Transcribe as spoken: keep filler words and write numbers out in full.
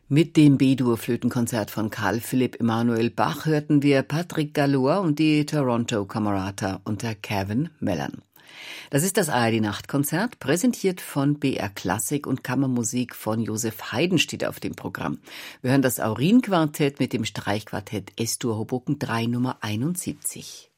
Mit dem B-Dur-Flötenkonzert von Carl Philipp Emanuel Bach hörten wir Patrick Gallois und die Toronto Camerata unter Kevin Mellon. Das ist das A R D-Nachtkonzert, präsentiert von B R Klassik und Kammermusik von Josef Haydn steht auf dem Programm. Wir hören das Aurin-Quartett mit dem Streichquartett S-Dur Hoboken drei Nummer einundsiebzig.